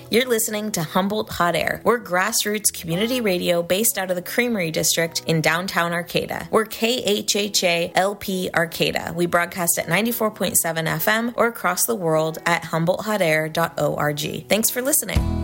You're listening to Humboldt Hot Air. We're grassroots community radio based out of the Creamery District in downtown Arcata. We're KHHA-LP Arcata. We broadcast at 94.7 FM or across the world at HumboldtHotAir.org. Thanks for listening.